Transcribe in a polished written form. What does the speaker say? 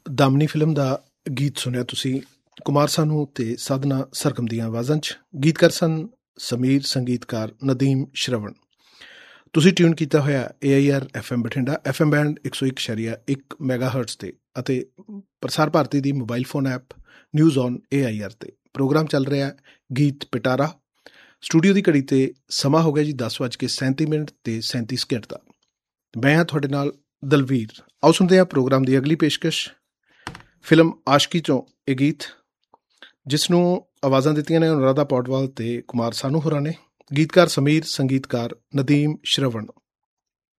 ਦਾਮਨੀ film ਦਾ ਗੀਤ ਸੁਣਿਆ ਤੁਸੀਂ ਕੁਮਾਰ ਸਾਨੂ ਤੇ ਸਾਧਨਾ ਸਰਗਮ ਦੀਆਂ ਆਵਾਜ਼ਾਂ 'ਚ। ਗੀਤਕਾਰ ਸਨ ਸਮੀਰ, ਸੰਗੀਤਕਾਰ ਨਦੀਮ ਸ਼ਰਵਣ। ਤੁਸੀਂ ਟਿਊਨ ਕੀਤਾ ਹੋਇਆ AIR FM Bathinda, FM band 101.1 ਮੈਗਾਹਰਟਜ਼ 'ਤੇ ਅਤੇ ਪ੍ਰਸਾਰ ਭਾਰਤੀ ਦੀ mobile phone app news on AIR 'ਤੇ। ਪ੍ਰੋਗਰਾਮ ਚੱਲ ਰਿਹਾ ਗੀਤ ਪਿਟਾਰਾ। ਸਟੂਡੀਓ ਦੀ ਘੜੀ 'ਤੇ ਸਮਾਂ ਹੋ ਗਿਆ ਜੀ 10:37 ਤੇ 37 ਸਕਿੰਟ ਦਾ। ਮੈਂ ਹਾਂ ਤੁਹਾਡੇ ਨਾਲ ਦਲਵੀਰ। ਆਓ ਸੁਣਦੇ ਹਾਂ ਪ੍ਰੋਗਰਾਮ ਦੀ ਅਗਲੀ ਪੇਸ਼ਕਸ਼, ਫਿਲਮ ਆਸ਼ਕੀ 'ਚੋਂ ਇਹ ਗੀਤ, ਜਿਸ ਨੂੰ ਆਵਾਜ਼ਾਂ ਦਿੱਤੀਆਂ ਨੇ ਅਨੁਰਾਧਾ ਪੌਡਵਾਲ ਤੇ ਕੁਮਾਰ ਸਾਨੂ ਹੋਰਾਂ ਨੇ। ਗੀਤਕਾਰ ਸਮੀਰ, ਸੰਗੀਤਕਾਰ ਨਦੀਮ ਸ਼ਰਵਣ।